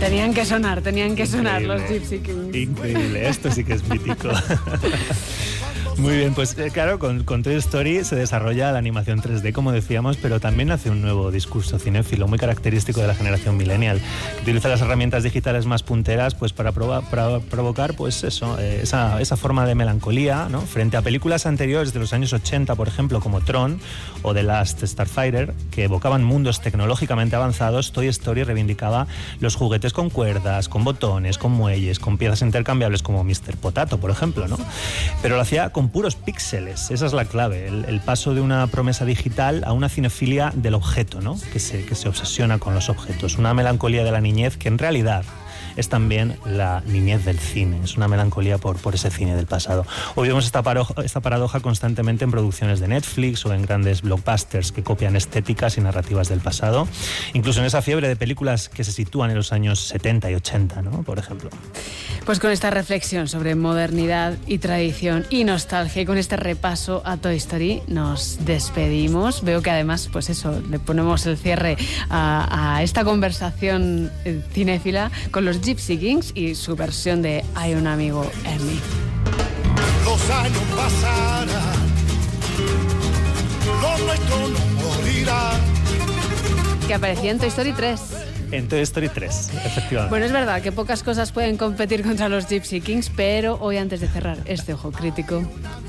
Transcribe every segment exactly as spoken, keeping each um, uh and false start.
Tenían que sonar, tenían que sonar Increíble. los Gypsy Kings. Increíble, esto sí que es mítico. Muy bien, pues eh, claro, con, con Toy Story se desarrolla la animación tres D, como decíamos, pero también hace un nuevo discurso cinéfilo muy característico de la generación millennial, que utiliza las herramientas digitales más punteras pues para, proba, para provocar pues eso, eh, esa, esa forma de melancolía, ¿no? Frente a películas anteriores de los años ochenta, por ejemplo, como Tron o The Last Starfighter, que evocaban mundos tecnológicamente avanzados. Toy Story reivindicaba los juguetes con cuerdas, con botones, con muelles, con piezas intercambiables como míster Potato, por ejemplo, ¿no? Pero lo hacía con puros píxeles, esa es la clave, el, el paso de una promesa digital a una cinefilia del objeto, ¿no? Que se, que se obsesiona con los objetos, una melancolía de la niñez que en realidad es también la niñez del cine, es una melancolía por, por ese cine del pasado. Hoy vemos esta, paro, esta paradoja constantemente en producciones de Netflix o en grandes blockbusters que copian estéticas y narrativas del pasado, incluso en esa fiebre de películas que se sitúan en los años setenta y ochenta, ¿no? Por ejemplo. Pues con esta reflexión sobre modernidad y tradición y nostalgia y con este repaso a Toy Story nos despedimos. Veo que además, pues eso, le ponemos el cierre a, a esta conversación cinéfila con los Gypsy Kings y su versión de Hay un amigo en mí. Los años pasarán, lo nuestro no morirá. Que aparecía en Toy Story tres. En Toy Story tres, efectivamente. Bueno, es verdad que pocas cosas pueden competir contra los Gypsy Kings, pero hoy, antes de cerrar este ojo crítico,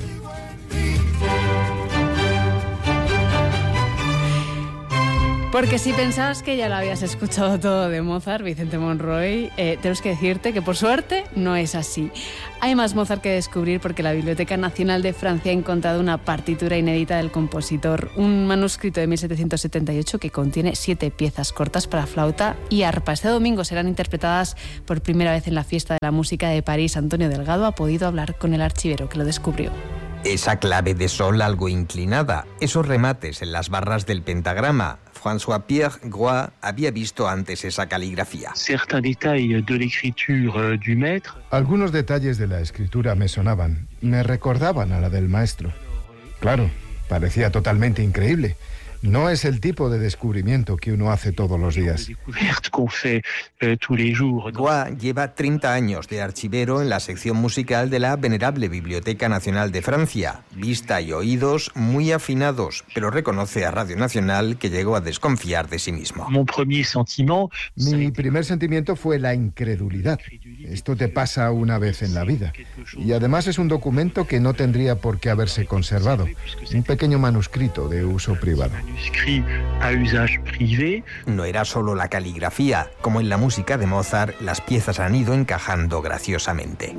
porque si pensabas que ya lo habías escuchado todo de Mozart, Vicente Monroy, eh, tenemos que decirte que por suerte no es así. Hay más Mozart que descubrir porque la Biblioteca Nacional de Francia ha encontrado una partitura inédita del compositor, un manuscrito de mil setecientos setenta y ocho que contiene siete piezas cortas para flauta y arpa. Este domingo serán interpretadas por primera vez en la Fiesta de la Música de París. Antonio Delgado ha podido hablar con el archivero que lo descubrió. Esa clave de sol algo inclinada, esos remates en las barras del pentagrama. François-Pierre Groy había visto antes esa caligrafía. Algunos detalles de la escritura me sonaban, me recordaban a la del maestro. Claro, parecía totalmente increíble. No es el tipo de descubrimiento que uno hace todos los días. Groy lleva treinta años de archivero en la sección musical de la venerable Biblioteca Nacional de Francia. Vista y oídos muy afinados, pero reconoce a Radio Nacional que llegó a desconfiar de sí mismo. Mi primer sentimiento fue la incredulidad. Esto te pasa una vez en la vida. Y además es un documento que no tendría por qué haberse conservado. Un pequeño manuscrito de uso privado. No era solo la caligrafía. Como en la música de Mozart, las piezas han ido encajando graciosamente.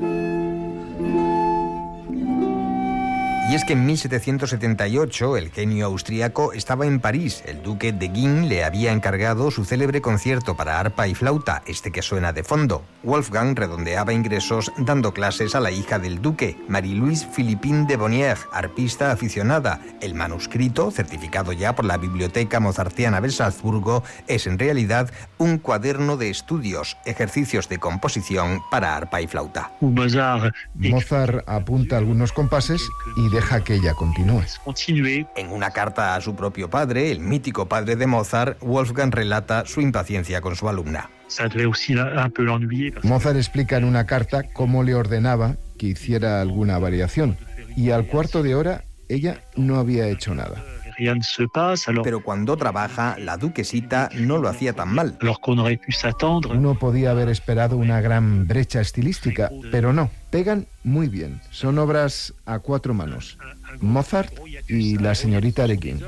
Y es que en mil setecientos setenta y ocho el genio austríaco estaba en París. El duque de Guin le había encargado su célebre concierto para arpa y flauta, este que suena de fondo. Wolfgang redondeaba ingresos dando clases a la hija del duque, Marie-Louise Philippine de Bonnier, arpista aficionada. El manuscrito, certificado ya por la Biblioteca Mozartiana de Salzburgo, es en realidad un cuaderno de estudios, ejercicios de composición para arpa y flauta. Mozart apunta algunos compases y deja que ella continúe. En una carta a su propio padre, el mítico padre de Mozart, Wolfgang relata su impaciencia con su alumna. Mozart explica en una carta cómo le ordenaba que hiciera alguna variación, y al cuarto de hora ella no había hecho nada. Pero cuando trabaja, la duquesita no lo hacía tan mal. Uno podía haber esperado una gran brecha estilística, pero no. Pegan muy bien. Son obras a cuatro manos. Mozart y la señorita de Guin.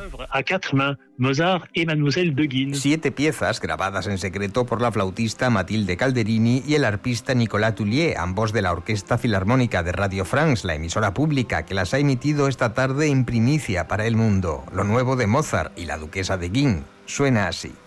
Siete piezas grabadas en secreto por la flautista Mathilde Calderini y el arpista Nicolas Tullier, ambos de la Orquesta Filarmónica de Radio France, la emisora pública que las ha emitido esta tarde en primicia para el mundo. Lo nuevo de Mozart y la duquesa de Guin suena así.